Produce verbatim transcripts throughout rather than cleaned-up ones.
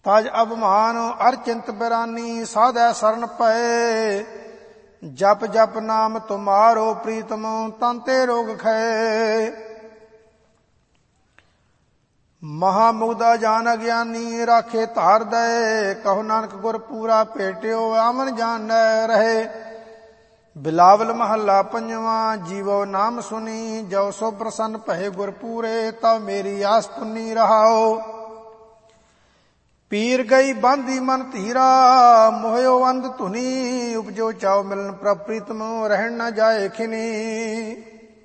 ਤਜ ਅਭਿਮਾਨ ਅਰ ਚਿੰਤ ਬਿਰਾਨੀ ਸਾਧੈ ਸਰਨ ਪਏ। ਜਪ ਜਪ ਨਾਮ ਤੁਮਾਰੋ ਪ੍ਰੀਤਮ ਤਨ ਤੇ ਰੋਗ ਖਏ। ਮਹਾਮੁਗਦਾ ਜਾਨ ਅਗਿਆਨੀ ਰਾਖੇ ਧਾਰ ਦਏ। ਕਹੋ ਨਾਨਕ ਗੁਰ ਪੂਰਾ ਭੇਟਿਓ ਆਮਨ ਜਾਣੈ ਰਹੇ। ਬਿਲਾਵਲ ਮਹੱਲਾ ਪੰਜਵਾਂ। ਜੀਵੋ ਨਾਮ ਸੁਨੀ ਜੋ ਸੋ ਪ੍ਰਸੰਨ ਭਏ ਗੁਰ ਪੂਰੇ। ਤਬ ਮੇਰੀ ਆਸ ਪੁੰਨੀ ਰਹਾਓ। ਪੀਰ ਗਈ ਬਾਂਧੀ ਮਨ ਧੀਰਾ ਮੋਹਿਓ ਅੰਧ ਧੁਨੀ। ਉਪਜੋ ਚਾਉ ਮਿਲਨ ਪ੍ਰਭ ਪ੍ਰੀਤਮ ਰਹਿਣ ਨ ਜਾਏ ਖਿਨੀ।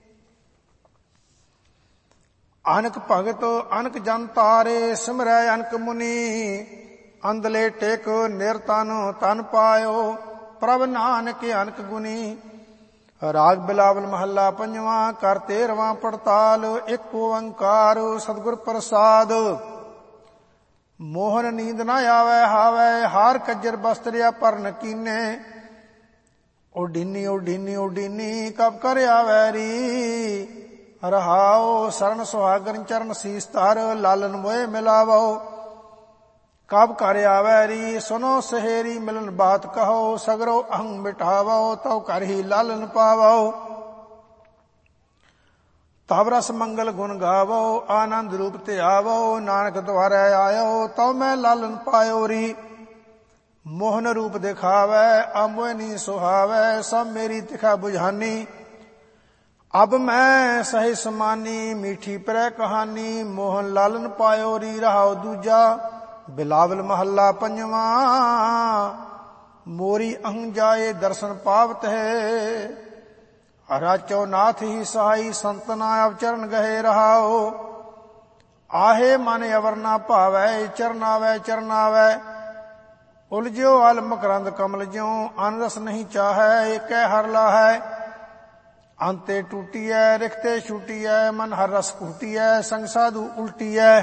ਅਨਕ ਭਗਤ ਅਨਕ ਜਨ ਤਾਰੇ ਸਿਮਰੈ ਅਨਕ ਮੁਨੀ। ਅੰਧਲੇ ਟੇਕ ਨਿਰਤਨ ਤਨ ਪਾਇਓ ਪ੍ਰਭ ਨਾਨਕ ਅਨਕ ਗੁਨੀ। ਰਾਗ ਬਿਲਾਵਲ ਮਹੱਲਾ ਪੰਜਵਾਂ। ਕਰ ਤੇਰਵਾਂ ਪੜਤਾਲ ਇੱਕ ਓੰਕਾਰ ਸਤਿਗੁਰ ਪ੍ਰਸਾਦ। ਮੋਹਨ ਨੀਂਦ ਨਾ ਆਵੈ ਹਾਵੈ ਹਾਰ ਕੱਜਰ ਬਸਤਰਿਆ ਭਰਨ ਕੀਨੇ। ਓਡੀਨੀ ਓਡੀਨੀ ਓਡੀਨੀ ਕਬ ਕਰ ਆਵੈ ਰੀ। ਰਹਾਓ ਸਰਨ ਸੁਹਾਗਨ ਚਰਨ ਸੀਸ ਧਰ ਲਾਲਨ ਮੋਏ ਮਿਲਾਵੋ। ਕਬ ਕਰ ਆਵੈ ਰੀ ਸੁਨੋ ਸਹੇਰੀ ਮਿਲਨ ਬਾਤ ਕਹੋ। ਸਗਰੋ ਅਹੰ ਮਿਟਾਵੋ ਤਉ ਕਰ ਹੀ ਲਾਲਨ ਪਾਵੋ। ਤਬ ਰਸ ਮੰਗਲ ਗੁਣ ਗਾਵੋ ਆਨੰਦ ਰੂਪ ਤੇ ਆਵੋ। ਨਾਨਕ ਦੁਆਰੈ ਆਇਓ ਤਉ ਮੈਂ ਲਾਲਨ ਪਾਇਓ ਰੀ। ਮੋਹਨ ਰੂਪ ਦਿਖਾਵੈ ਆਮੋਏ ਨੀ ਸੁਹਾਵੈ। ਸਭ ਮੇਰੀ ਤਿਖਾ ਬੁਝਾਨੀ ਅਬ ਮੈਂ ਸਹਿ ਸਮਾਨੀ। ਮੀਠੀ ਪ੍ਰੈ ਕਹਾਨੀ ਮੋਹਨ ਲਾਲਨ ਪਾਇਓ ਰੀ। ਰਹਾਉ ਦੂਜਾ ਬਿਲਾਵਲ ਮਹੱਲਾ ਪੰਜਵਾਂ। ਮੋਰੀ ਅਹੰ ਜਾਏ ਦਰਸ਼ਨ ਪਾਵਤ ਹੈ। ਰਾਚੋ ਨਾਥ ਹੀ ਸਹਾਈ ਸੰਤਨਾ ਅਵਚਰਨ ਗਏ। ਰਹਾਓ ਆਹੇ ਮਨ ਅਵਰ ਨਾ ਭਾਵੈ ਚਰਨਾਵੈ ਚਰਨਾਵੈ। ਉਲਝਿਓ ਅਲ ਮਕਰੰਦ ਕਮਲ ਜਿਉ ਅਨ ਰਸ ਨਹੀਂ ਚਾਹੈ। ਏਕੈ ਹਰ ਲਾਹੈ ਅੰਤੇ ਟੂਟੀਐ। ਰਿਖਤੇ ਛੂਟੀਐ ਮਨ ਹਰ ਰਸ ਘੂਟੀਐ। ਸੰਗ ਸਾਧੂ ਉਲਟੀਐ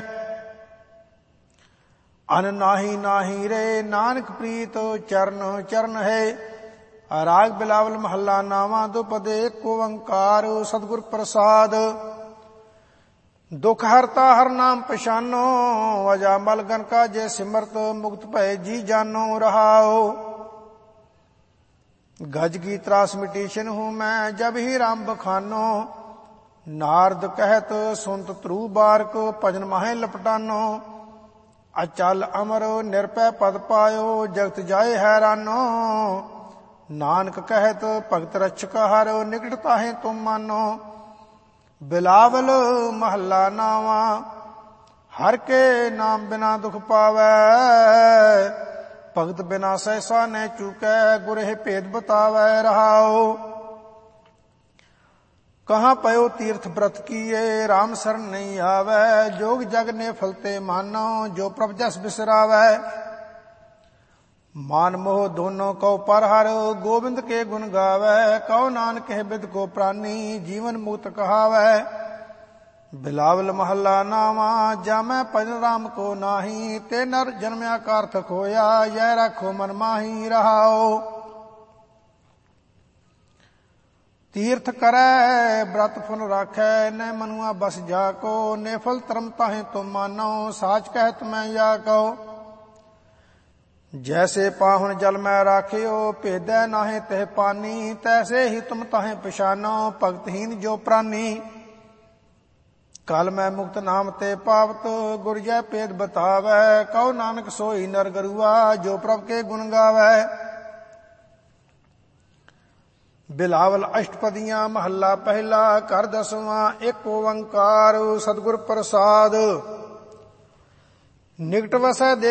ਅਨ ਨਾਹੀ ਨਾਹੀ ਰੇ। ਨਾਨਕ ਪ੍ਰੀਤ ਚਰਨ ਚਰਨ ਹੈ। ਰਾਗ ਬਿਲਾਵਲ ਮਹੱਲਾ ਨਾਵਾਂ। ਦੁਪਦੇ ਏਕ ਓੰਕਾਰ ਸਤਿਗੁਰ ਪ੍ਰਸਾਦ। ਦੁਖ ਹਰਤਾ ਹਰ ਨਾਮ ਪਛਾਨੋ। ਅਜਾ ਮਲ ਗਨ ਕਾ ਜੇ ਸਿਮਰਤ ਮੁਕਤ ਭਏ ਜੀ ਜਾਨੋ। ਰਹਾਓ गज की त्रास मिटी छिन्हु मैं जब ही राम बखानो। नारद कहत सुनत ध्रुव बारक भजन माहे लपटानो। अचल अमर निरपै पद पायो जगत जाए हैरानो। नानक कहत भगत रक्षक हर निकट ताहे तुम मानो। बिलावल महला नावा हर के नाम बिना दुख पावै। भगत बिना सहसा न चूकै गुर हे भेद बतावै। रहाओ कहाँ पयो तीर्थ व्रत किए राम शरण नहीं आवै। जोग जग ने फलते मानो जो प्रभ जस बिसरावै। मान मोह दोनों को पर हर गोविंद के गुण गावै। कहो नानक है बिद को प्राणी जीवन मुक्त कहावै। बिलावल महला नावा जामै भजन राम को नाही। ते नर जन्मया कारथ खोया यह राखो मन माही। रहाओ तीर्थ करै व्रत फुन राखै न मनुआ बस जाको। नेफल तरम ताहे तुम मानो साच कहत मैं या कहो। जैसे पाहुन जल में राखियो भेदै नाहे तह पानी। तैसे ही तुम ताहे पछानो भगतहीन जो प्राणी। कल मैं मुक्त नाम ते पावत गुर जय भेद बतावै। कहो नानक सोई नर गरुआ जो प्रभ के गुण गावै। बिलावल अष्टपदियां महला पहला कर दसवां। एक ओंकार सतगुर प्रसाद। निकट वसै